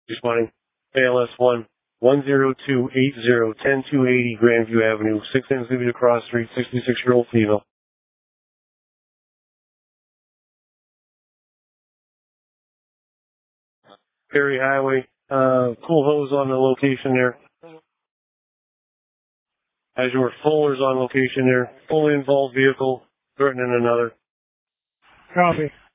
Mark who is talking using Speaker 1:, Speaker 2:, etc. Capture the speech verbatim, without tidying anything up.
Speaker 1: Responding. A L S one one zero two eight zero ten two eighty Grandview Avenue, six Ensleeved Cross Street, sixty-six-year-old female. Perry Highway, uh, cool hose on the location there. Azure Fuller's on location there. Fully involved vehicle, threatening another.
Speaker 2: Copy.